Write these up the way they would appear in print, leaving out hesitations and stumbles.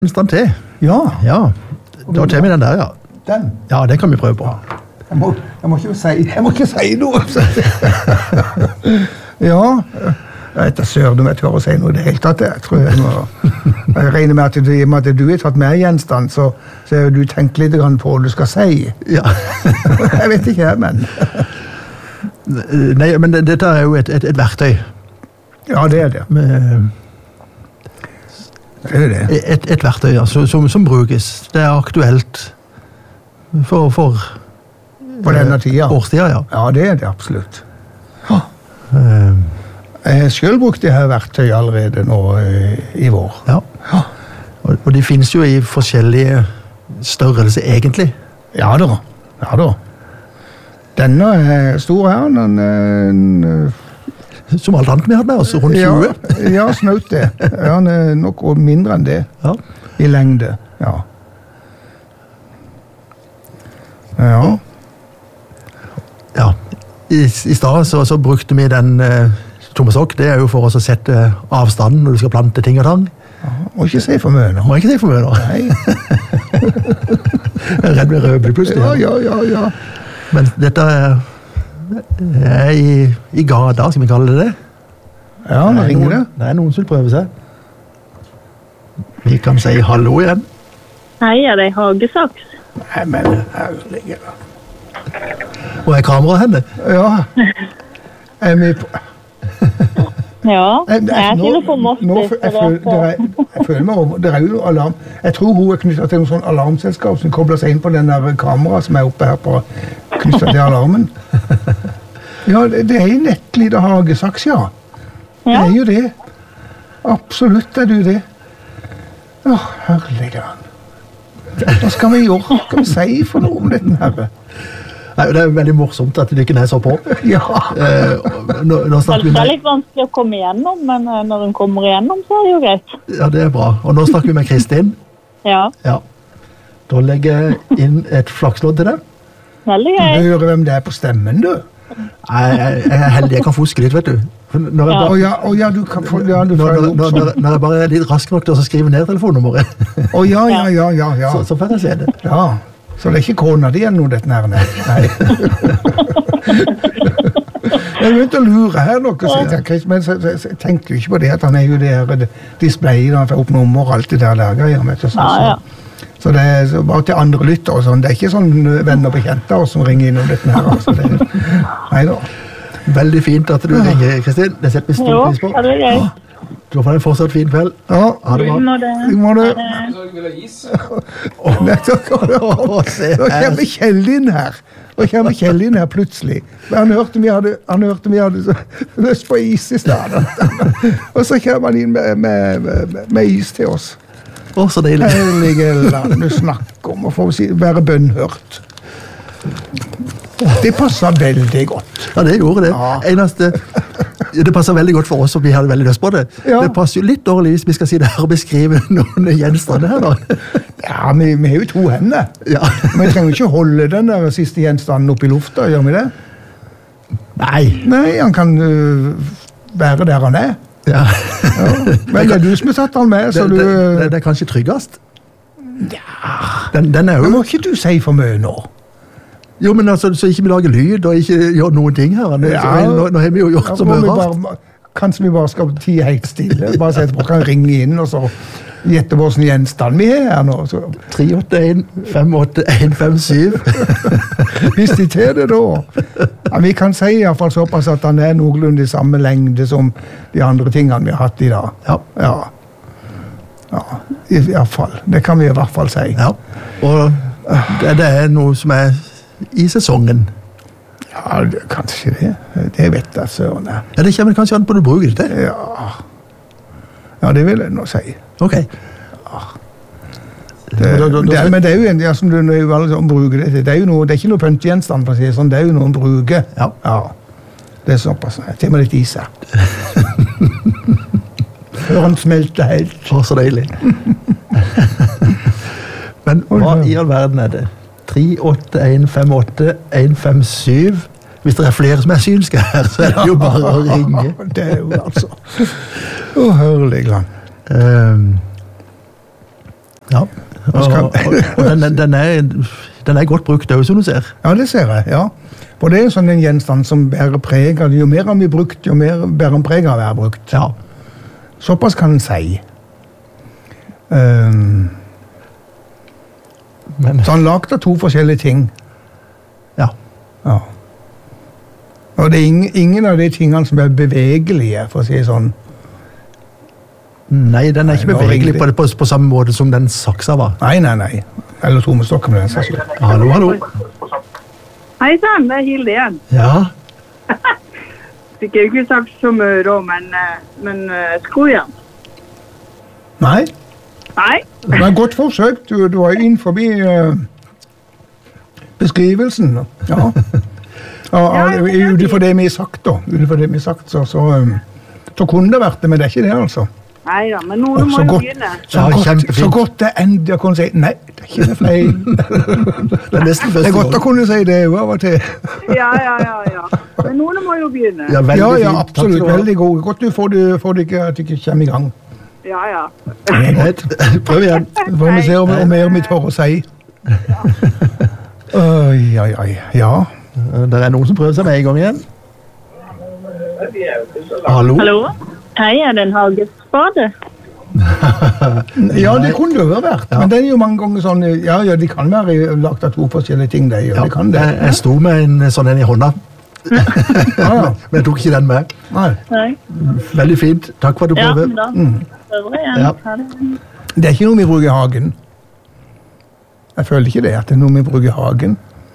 stand til. Ja. Ja, da tar vi den der, ja. Den? Ja, det kan vi prøve på. Jeg må ikke si noe. Ja, jeg vet da søren om jeg tør å si noe i det hele tatt. Jeg regner med at i og med at du har tatt med gjenstand, så har du tenkt litt på hva du skal si. Ja. Jeg vet ikke, men... Nei, men dette er jo et verktøy. Ja, det er det. Det er det. Et verktøy som brukes. Det er aktuelt for denne tida? Årstida, ja. Ja, det er det absolutt. Jeg har selv brukt det her verktøyet allerede nå i vår. Ja. Og de finnes jo i forskjellige størrelser, egentlig. Ja da. Denne er stor her, den... Som alt annet vi hadde med oss, rundt 20. Ja, snaut det. Han er nok mindre enn det. Ja. I lengde, ja. Ja. Ja. I stad så brukte vi den tommesokk. Det er jo for oss å sette avstanden når du skal plante ting og tang. Ja, må ikke si for mye nå. Må ikke si for mye nå. Nei. Jeg er redd vi røper plutselig. Ja. Men dette er i gata, skal vi kalle det det? Ja, nå ringer det. Det er noen som vil prøve seg. Vi kan si hallo igjen. Hei, er det hagesaks? Nei, men herlig da. Og er kameraet henne? Ja. Er vi på... Ja, jeg sitter på måte. Jeg føler meg over. Det er jo alarm. Jeg tror hun er knyttet til noen sånn alarmselskap som kobler seg inn på den der kamera som er oppe her på knyttet til alarmen. Ja, det er jo nettlite hagesaks, ja. Det er jo det. Absolutt er du det. Åh, herligheten. Hva skal vi gjøre? Hva skal vi si for noe om dette her? Nei, det er veldig morsomt at du ikke er så på. Ja. Nå snakker vi det er litt vanskelig å komme igjennom, men når den kommer igjennom, så er det jo greit. Ja, det er bra. Og nå snakker vi med Kristin. Ja. Da legger jeg inn et flakslodd til deg. Veldig gøy. Du hører hvem det er på stemmen, du. Jeg er heldig, jeg kan fuske litt, vet du. Når du kan få... Ja, du får når jeg bare er litt rask nok til å skrive ned telefonnummeret. Ja. Så får jeg se det. Ja, så det er ikke kona di eller noe dette her, nei. Jeg begynte å lure her noe, men jeg tenkte jo ikke på det, at han er jo det her displayet, han får opp nummer og alt det der greier, vet du. Så det er bare til andre lytter og sånn. Det er ikke sånn venner og bekjente som ringer inn om dette her. Altså. Neida. Veldig fint at du ringer, Kristin. Det setter vi stor pris på. Jo, det er gøy. Da får du en fortsatt fin kveld. Ja. Ha det bra. I må du. Nå kommer Kjell inn her. Plutselig. Han hørte vi hadde lyst på is i stedet. Og så kommer han inn med is til oss. Så deilig. Hellige land, du snakker om å få være bønnhørt. Det passer veldig godt. Ja, det gjorde det. Ja. Det passer veldig godt for oss, og vi hadde veldig lyst på det. Ja. Det passer jo litt dårlig hvis vi skal si det her og beskrive noen gjenstander her, da. Ja, vi har jo 2 hender. Ja. Men vi trenger ikke holde den der siste gjenstanden opp i lufta, gjør vi det? Nei, han kan være der han er. Ja. Men det er du som har satt han med, så det er kanskje tryggest? Ja. Den er jo... Men må ikke du si for mye nå? Jo, men altså, så ikke vi lager lyd og ikke gjør noen ting her. Nå har vi jo gjort så mye rart. Kanskje vi bare skal tie helt stille, bare si at vi kan ringe inn og så gjette hvordan gjenstand vi er her nå. 381-58157. Hvis de til det da. Ja, vi kan si i hvert fall såpass at han er noenlunde i samme lengde som de andre tingene vi har hatt i dag. Ja, i hvert fall. Det kan vi i hvert fall si. Ja, og det er noe som er i sesongen. Ja, kanskje det. Det vet jeg, søren. Ja, det kommer kanskje an på du bruker det til. Ja, det vil jeg nå si. Ok. Men det er jo en, som du bruker det til. Det er jo noe, det er ikke noe pøntgjenstand, for å si det sånn. Det er jo noen bruker. Ja. Det er såpass. Til meg litt is her. Før han smelter helt. Så deilig. Men hva i all verden er det? 381-581-557. Hvis det er flere som er synske her, så er det jo bare å ringe. Det er jo altså... herlig land. Ja, og den er godt brukt også, som du ser. Ja, det ser jeg, ja. For det er jo sånn en gjenstand som bærer preg av, jo mer han blir brukt, jo mer bærer han preg av å være brukt. Ja. Såpass kan en si. Så han lagde 2 forskjellige ting. Ja. Ja. Og det er ingen av de tingene som er bevegelige, for å si sånn. Nei, den er ikke bevegelig på samme måte som den saksa var. Nei. Eller tomestokken med den sasjen. Hallo. Hei sann, det er Hilde igjen. Ja. Fikk jeg ikke sagt så mye da, men skojern. Nei, Nei. det var et godt forsøk. Du var inn forbi beskrivelsen. Ja. Utenfor det vi har sagt, da. Utenfor det vi har sagt, så kunne det vært det, men det er ikke det, altså. Nei da, men noen må jo begynne. Så godt det enda kunne si, nei, det er ikke det feil. Det er godt å kunne si det jo av og til. Ja. Men noen må jo begynne. Ja, Ja, absolutt. Veldig god. Godt du får det ikke at det ikke kommer i gang. Ja. Prøv igjen. Så får vi se om mer vi tør å si. Ja. Det er noen som prøver seg med en gang igjen. Hallo? Hei, er det en hagespade? Ja, det kunne det jo vært. Men det er jo mange ganger sånn, ja, de kan være lagt av 2 forskjellige ting, det kan det. Jeg sto med en sånn en i hånda. Men jeg tok ikke den med. Nei. Veldig fint. Takk for at du prøver. Ja, da prøver jeg igjen. Ja. Det er ikke noe vi bruker i hagen. Jeg føler ikke det, at det er noe vi bruker i hagen.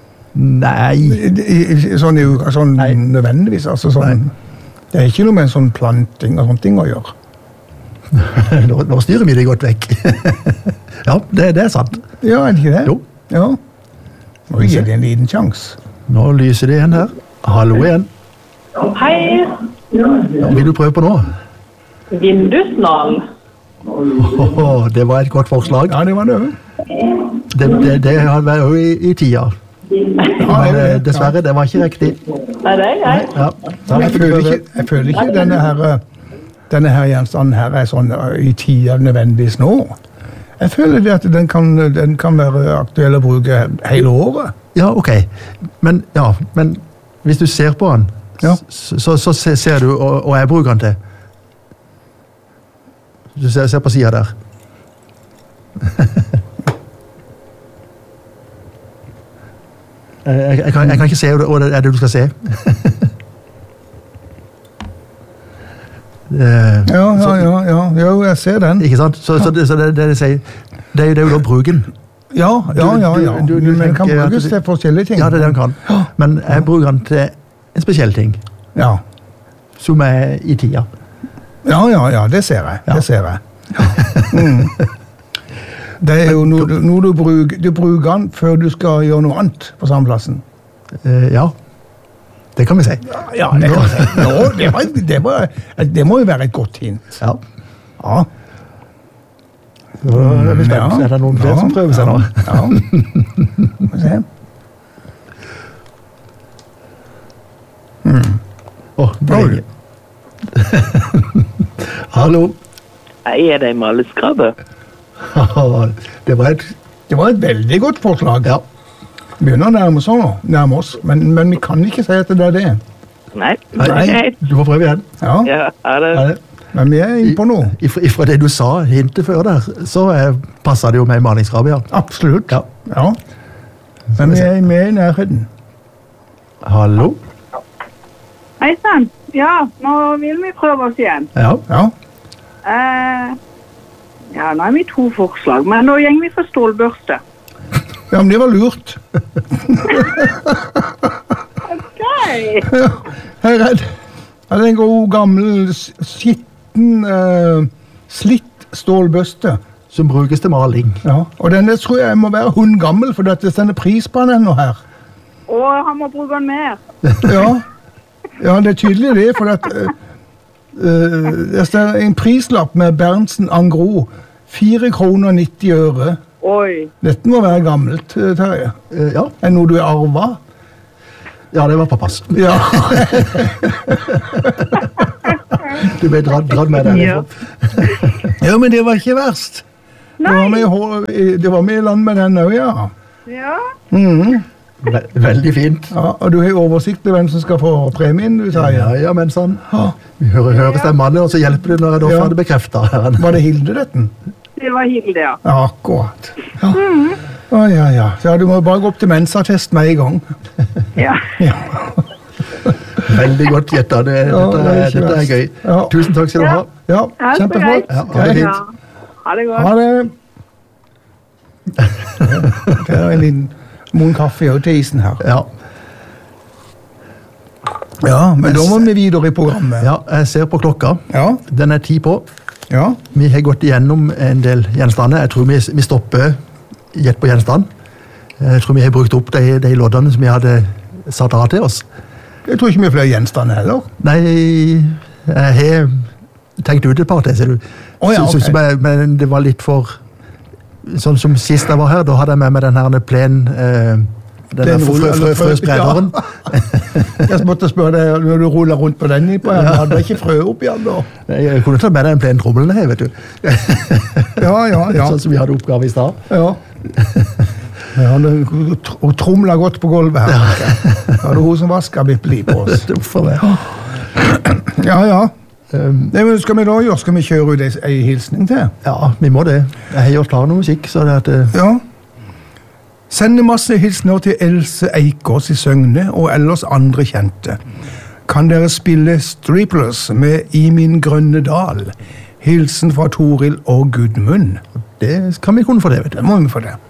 Nei. Sånn nødvendigvis, altså sånn. Det er ikke noe med en sånn planting og sånne ting å gjøre. Nå styrer vi det godt vekk. Ja, det er sant. Ja, er det ikke det? Jo. Ja. Nå gir det en liten sjans. Nå lyser det igjen her. Hallo igjen. Hei. Ja, vil du prøve på nå? Vindusnål. Det var et godt forslag. Ja, det var det. Det har vært jo i tida. Men dessverre, det var ikke riktig. Nei, det er greit. Ja. Jeg føler ikke denne her gjenstanden her er sånn i tida nødvendigvis nå. Jeg føler det at den kan være aktuell å bruke hele året. Ja, ok. Men hvis du ser på den, så ser du, og jeg bruker den til. Du ser på siden der. Jeg kan ikke se hva det er du skal se. Jo, jeg ser den. Ikke sant? Så det sier, det er jo da bruken. Ja. Men kan brukes til forskjellige ting. Ja, det er det den kan. Men jeg bruker den til en spesiell ting. Ja. Som er i tida. Ja, det ser jeg. Det ser jeg. Det er jo noe du bruker den før du skal gjøre noe annet på samme plassen. Ja, det kan vi si. Ja, det kan vi si. Det må jo være et godt hint. Ja. Så er vi spent. Er det noen flere som prøver seg nå? Ja. Må se. Det er ingen. Hallo. Hei, er det en maleskrabbe? Det var et veldig godt forslag. Ja. Vi begynner å nærme oss, men vi kan ikke si at det er det. Nei. Du får prøve igjen. Ja, er det? Men vi er inne på noe. Ifra det du sa hintet før der, så passer det jo med malingskrabbe, ja. Absolutt. Ja. Men vi er med i nærheten. Hallo? Hei sann. Ja, nå vil vi prøve oss igjen. Ja. Ja, nå er vi 2 forslag, men nå gjenger vi for stålbørste. Ja, men det var lurt. Ok. Ja, jeg er redd. Det er en god, gammel, skitten, slitt stålbørste. Som brukes til maling. Ja, og denne tror jeg må være hundgammel, for det stender pris på den ennå her. Og han må bruke den mer. Ja, det er tydelig det, for at det er en prislapp med Berntsen Angro, 4,90 kroner. Oi. Dette må være gammelt, Terje. Ja. Er noe du arva? Ja, det var pappas. Ja. Du ble dratt med den. Ja. Ja, men det var ikke verst. Det var med i land med den også, ja. Ja. Mhm. Veldig fint. Ja, og du har oversikt over hvem som skal få premien, du sa, ja. Ja, men sånn. Ja. Vi hører stemmene, og så hjelper det når jeg da får det bekreftet. Var det Hilde, dette? Det var Hilde, ja. Ja, akkurat. Ja. Ja. Så du må bare gå opp til mensatest med en gang. Ja. Ja. Veldig godt gjettet. Dette er gøy. Ja. Tusen takk skal du ha. Ja, Ja, så kjempeflott. greit. Ja, ha det fint. Ja. Ha det godt. Ha det. Det er en liten munn kaffe og til isen her. Ja. Ja, men da må vi videre i programmet. Ja, jeg ser på klokka. Ja, Den er 10 på. ja. Vi har gått igjennom en del gjenstander. Jeg tror vi stopper gjett på gjenstand. Jeg tror vi har brukt opp de loddene som vi hadde satt av til oss. Jeg tror ikke vi har flere gjenstander heller. Nei, jeg har tenkt ut et par til, ser du. Ja, ok. Men det var litt for... Sånn som sist jeg var her, da hadde jeg med meg den her plen... Den der frøsprederen. Jeg måtte spørre deg når du ruller rundt på den, hadde ikke frø opp igjen da? Jeg kunne ta med deg en plen trommel her, vet du. Ja. Sånn som vi hadde oppgave i stad. Ja. Og tromla godt på gulvet her. Ja, det er hun som vasker bippeli på oss. Hvorfor det? Ja. Nei, men skal vi da gjøre? Skal vi kjøre ut en hilsning til? Ja, vi må det. Jeg har gjort klar noe musikk, så det at... Ja. Sende masse hilsner til Else Eikås i Søgne og ellers andre kjente. Kan dere spille Striplers med I min grønne dal? Hilsen fra Toril og Gudmund. Det kan vi kunne få det, vet du. Det må vi få det.